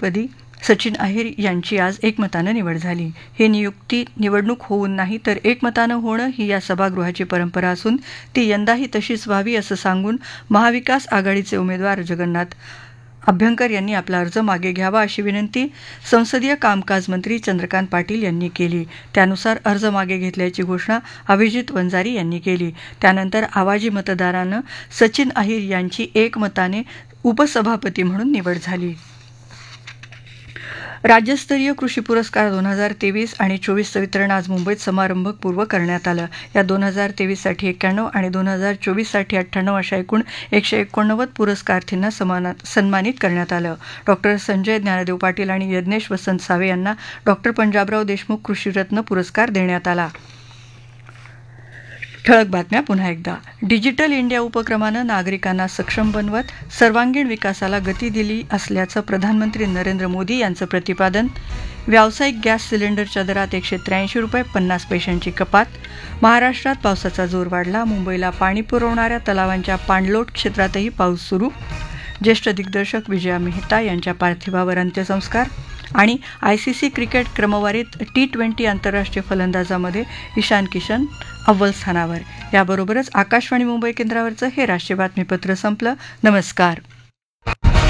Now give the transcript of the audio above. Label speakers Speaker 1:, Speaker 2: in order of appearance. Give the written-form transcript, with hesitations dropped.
Speaker 1: सभापतिपदी सचिन अहिर यांची आज एकमतानं निवड झाली. ही नियुक्ती निवडणूक होऊन नाही तर एकमतानं होणं ही या सभागृहाची परंपरा असून ती यंदाही तशीच व्हावी असं सांगून महाविकास आघाडीचे उमेदवार जगन्नाथ अभ्यंकर यांनी आपला अर्ज मागे घ्यावा अशी विनंती संसदीय कामकाज मंत्री चंद्रकांत पाटील यांनी केली. त्यानुसार अर्ज मागे घेतल्याची घोषणा अभिजित वंजारी यांनी केली. त्यानंतर आवाजी मतदारानं सचिन अहिर यांची एकमताने उपसभापती म्हणून निवड झाली. राज्यस्तरीय कृषी पुरस्कार 2023 आणि 24चं वितरण आज मुंबईत समारंभपूर्वक करण्यात आलं. या 2023साठी 91 आणि 2024साठी 98 अशा एकूण 189 पुरस्कारार्थींना सन्मानित करण्यात आलं. डॉ. संजय ज्ञानदेव पाटील आणि यज्ञेश वसंत सावे यांना डॉ. पंजाबराव देशमुख कृषीरत्न पुरस्कार देण्यात आला. ठळक बातम्या पुन्हा एकदा. डिजिटल इंडिया उपक्रमानं नागरिकांना सक्षम बनवत सर्वांगीण विकासाला गती दिली असल्याचं प्रधानमंत्री नरेंद्र मोदी यांचं प्रतिपादन. व्यावसायिक गॅस सिलेंडरच्या दरात 183 रुपये 50 पैशांची कपात. महाराष्ट्रात पावसाचा जोर वाढला. मुंबईला पाणी पुरवणाऱ्या तलावांच्या पाणलोट क्षेत्रातही पाऊस सुरू. ज्येष्ठ दिग्दर्शक विजया मेहता यांच्या पार्थिवावर अंत्यसंस्कार. आणि ICC क्रिकेट क्रमवारीत T20 आंतरराष्ट्रीय फलंदाजामध्ये ईशान किशन अव्वल स्थानावर. याबरोबरच आकाशवाणी मुंबई केंद्रावरचं हे राष्ट्रीय बातमीपत्र संपलं. नमस्कार.